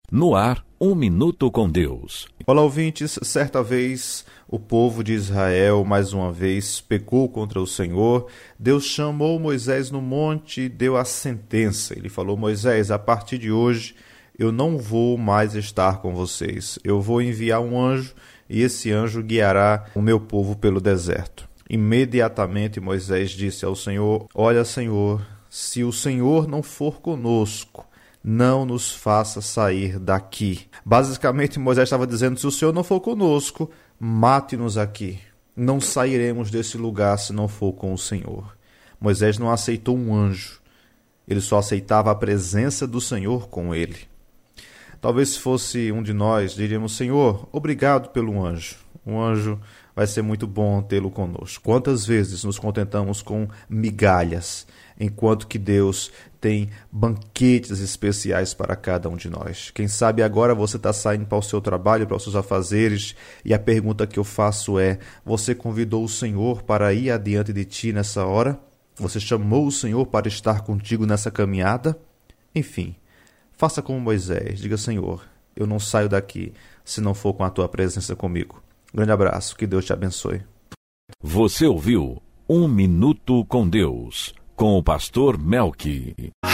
No ar, Um Minuto com Deus. Olá, ouvintes. Certa vez, o povo de Israel, mais uma vez, pecou contra o Senhor. Deus chamou Moisés no monte e deu a sentença. Ele falou: Moisés, a partir de hoje, eu não vou mais estar com vocês. Eu vou enviar um anjo e esse anjo guiará o meu povo pelo deserto. Imediatamente, Moisés disse ao Senhor: Olha, Senhor, se o Senhor não for conosco, não nos faça sair daqui. Basicamente, Moisés estava dizendo: se o Senhor não for conosco, mate-nos aqui. Não sairemos desse lugar se não for com o Senhor. Moisés não aceitou um anjo. Ele só aceitava a presença do Senhor com ele. Talvez se fosse um de nós, diríamos: Senhor, obrigado pelo anjo. Um anjo vai ser muito bom tê-lo conosco. Quantas vezes nos contentamos com migalhas, enquanto que Deus tem banquetes especiais para cada um de nós. Quem sabe agora você está saindo para o seu trabalho, para os seus afazeres, e a pergunta que eu faço é: você convidou o Senhor para ir adiante de ti nessa hora? Você chamou o Senhor para estar contigo nessa caminhada? Enfim, faça como Moisés. Diga: Senhor, eu não saio daqui se não for com a tua presença comigo. Grande abraço, que Deus te abençoe. Você ouviu Um Minuto com Deus, com o pastor Melqui.